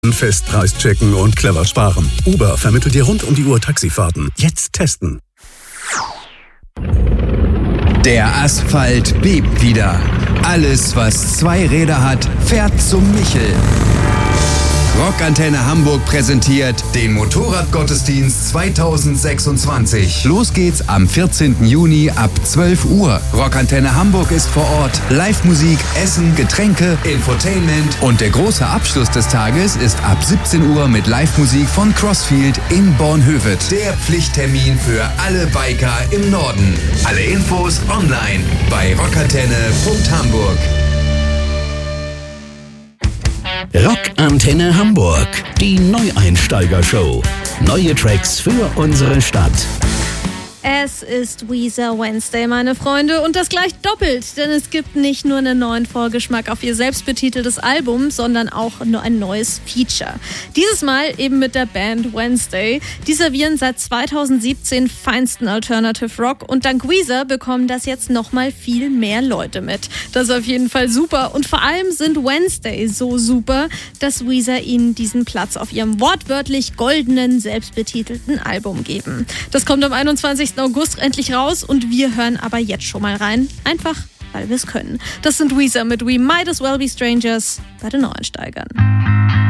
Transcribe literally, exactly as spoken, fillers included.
Festpreis checken und clever sparen. Uber vermittelt dir rund um die Uhr Taxifahrten. Jetzt testen. Der Asphalt bebt wieder. Alles, was zwei Räder hat, fährt zum Michel. Rockantenne Hamburg präsentiert den Motorradgottesdienst zweitausendsechsundzwanzig. Los geht's am vierzehnten Juni ab zwölf Uhr. Rockantenne Hamburg ist vor Ort. Live-Musik, Essen, Getränke, Infotainment. Und der große Abschluss des Tages ist ab siebzehn Uhr mit Live-Musik von Crossfield in Bornhöved. Der Pflichttermin für alle Biker im Norden. Alle Infos online bei rockantenne punkt hamburg. Rockantenne Hamburg, die Neueinsteiger-Show. Neue Tracks für unsere Stadt. Es ist Weezer Wednesday, meine Freunde, und das gleich doppelt, denn es gibt nicht nur einen neuen Vorgeschmack auf ihr selbstbetiteltes Album, sondern auch nur ein neues Feature. Dieses Mal eben mit der Band Wednesday. Die servieren seit zweitausendsiebzehn feinsten Alternative Rock und dank Weezer bekommen das jetzt nochmal viel mehr Leute mit. Das ist auf jeden Fall super und vor allem sind Wednesday so super, dass Weezer ihnen diesen Platz auf ihrem wortwörtlich goldenen, selbstbetitelten Album geben. Das kommt am einundzwanzigsten August endlich raus und wir hören aber jetzt schon mal rein. Einfach, weil wir es können. Das sind Weezer mit We Might As Well Be Strangers bei den Neueinsteigern.